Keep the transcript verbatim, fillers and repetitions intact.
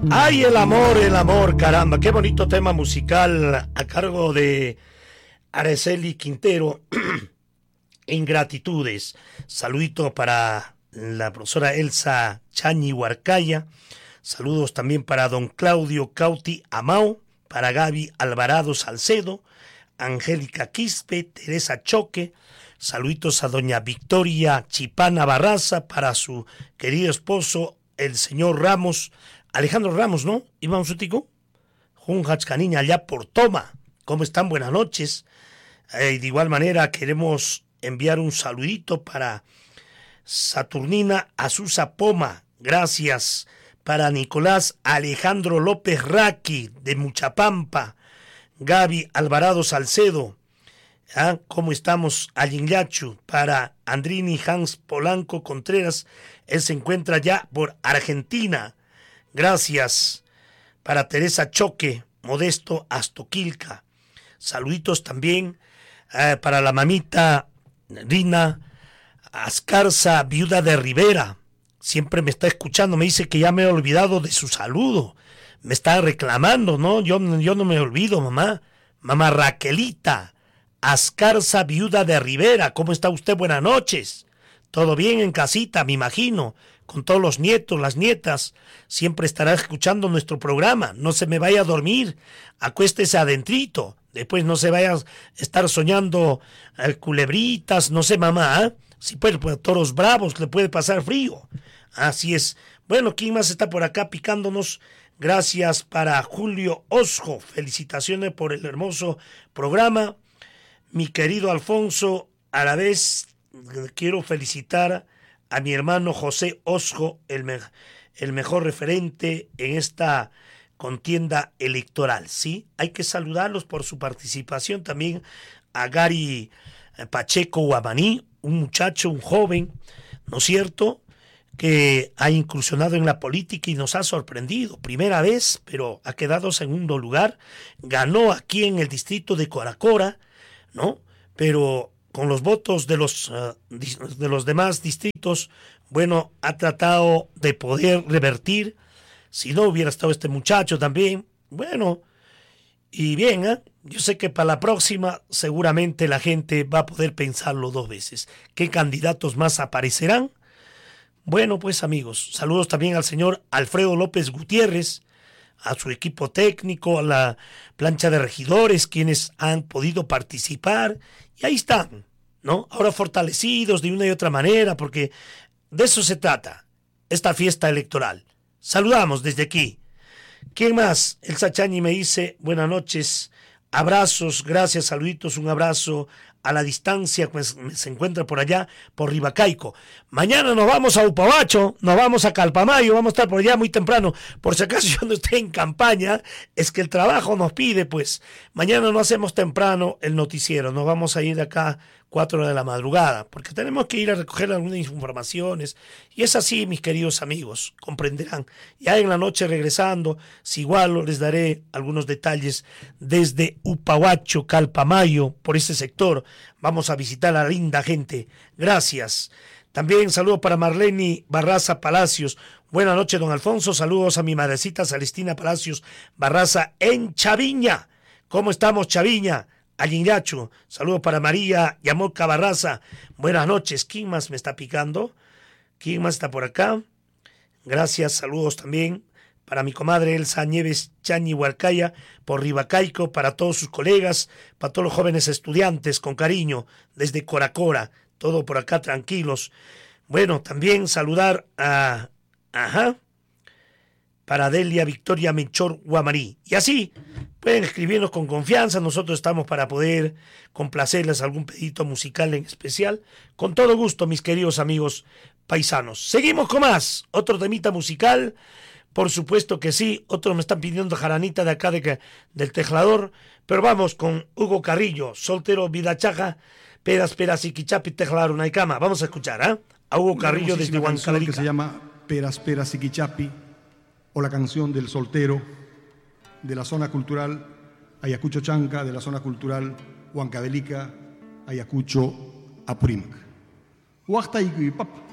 Ay, el amor, el amor, caramba, qué bonito tema musical a cargo de Araceli Quintero. Ingratitudes. Saludito para la profesora Elsa Chañi Huarcaya. Saludos también para don Claudio Cauti Amao, para Gaby Alvarado Salcedo, Angélica Quispe, Teresa Choque. Saluditos a doña Victoria Chipana Barraza, para su querido esposo, el señor Ramos, Alejandro Ramos, ¿no? Iván Sutico, Junjach Caniña, allá por Toma. ¿Cómo están? Buenas noches. Eh, de igual manera queremos enviar un saludito para Saturnina Azusa Poma. Gracias. Para Nicolás Alejandro López Raqui, de Muchapampa. Gaby Alvarado Salcedo. ¿Ah? ¿Cómo estamos? Alinyachu. Para Andrini Hans Polanco Contreras. Él se encuentra ya por Argentina. Gracias. Para Teresa Choque, Modesto Astoquilca. Saluditos también eh, para la mamita Rina Ascarza, viuda de Rivera. Siempre me está escuchando, me dice que ya me he olvidado de su saludo. Me está reclamando, ¿no? Yo, yo no me olvido, mamá. Mamá Raquelita Ascarza, viuda de Rivera. ¿Cómo está usted? Buenas noches. ¿Todo bien en casita, me imagino? Con todos los nietos, las nietas. Siempre estará escuchando nuestro programa. No se me vaya a dormir. Acuéstese adentrito. Después no se vaya a estar soñando eh, culebritas, no sé, mamá. ¿eh? Si puede, pues, toros bravos, le puede pasar frío. Así es. Bueno, ¿quién más está por acá picándonos? Gracias para Julio Osjo. Felicitaciones por el hermoso programa. Mi querido Alfonso, a la vez quiero felicitar a mi hermano José Osjo, el, me- el mejor referente en esta contienda electoral, ¿sí? Hay que saludarlos por su participación. También a Gary Pacheco Guamaní, un muchacho, un joven, ¿no es cierto?, que ha incursionado en la política y nos ha sorprendido. Primera vez, pero ha quedado segundo lugar. Ganó aquí en el distrito de Coracora, ¿no? Pero con los votos de los, uh, de los demás distritos, bueno, ha tratado de poder revertir. Si no hubiera estado este muchacho también, bueno, y bien, ¿eh? Yo sé que para la próxima seguramente la gente va a poder pensarlo dos veces. ¿Qué candidatos más aparecerán? Bueno, pues amigos, saludos también al señor Alfredo López Gutiérrez, a su equipo técnico, a la plancha de regidores, quienes han podido participar, y ahí están, ¿no? Ahora fortalecidos de una y otra manera, porque de eso se trata, esta fiesta electoral. Saludamos desde aquí. ¿Quién más? El Sachañi me dice, buenas noches, abrazos, gracias, saluditos, un abrazo a la distancia, pues se encuentra por allá, por Ribacaico. Mañana nos vamos a Upabacho, nos vamos a Calpamayo, vamos a estar por allá muy temprano. Por si acaso yo no estoy en campaña, es que el trabajo nos pide, pues mañana no hacemos temprano el noticiero, nos vamos a ir de acá cuatro de la madrugada, porque tenemos que ir a recoger algunas informaciones, y es así, mis queridos amigos, comprenderán. Ya en la noche regresando, si igual les daré algunos detalles desde Upahuacho, Calpamayo, por ese sector. Vamos a visitar a la linda gente. Gracias. También saludo para Marlene Barraza Palacios. Buenas noches, don Alfonso. Saludos a mi madrecita Celestina Palacios Barraza en Chaviña. ¿Cómo estamos, Chaviña? Alinyachu, saludos para María Yamoca Barraza. Buenas noches. ¿Quién más me está picando? ¿Quién más está por acá? Gracias, saludos también para mi comadre Elsa Nieves Chañi Huarcaya por Ribacaico, para todos sus colegas, para todos los jóvenes estudiantes, con cariño, desde Coracora, todo por acá tranquilos. Bueno, también saludar a... Ajá. Para Delia Victoria Menchor Guamarí. Y así, pueden escribirnos con confianza, nosotros estamos para poder complacerles algún pedito musical en especial. Con todo gusto, mis queridos amigos paisanos. Seguimos con más, otro temita musical, por supuesto que sí, otros me están pidiendo jaranita de acá de, del Tejlador, pero vamos con Hugo Carrillo, soltero, vida chaja, pedas, peras y quichapi, tejlador, una y cama. Vamos a escuchar, ¿eh? A Hugo Carrillo desde Huancavelica. Que se llama Peras, peras y quichapi, o la canción del soltero de la zona cultural Ayacucho Chanca, de la zona cultural Huancavelica, Ayacucho Apurímac. Huacta y pap.